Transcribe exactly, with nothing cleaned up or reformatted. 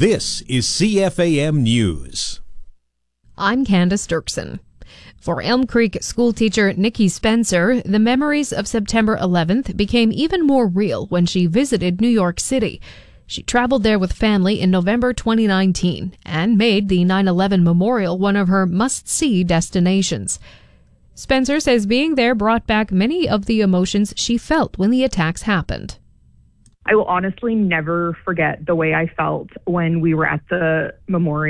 This is C F A M News. I'm Candace Dirksen. For Elm Creek schoolteacher Nikki Spencer, the memories of September eleventh became even more real when she visited New York City. She traveled there with family in November twenty nineteen and made the nine eleven Memorial one of her must-see destinations. Spencer says being there brought back many of the emotions she felt when the attacks happened. I will honestly never forget the way I felt when we were at the memorial.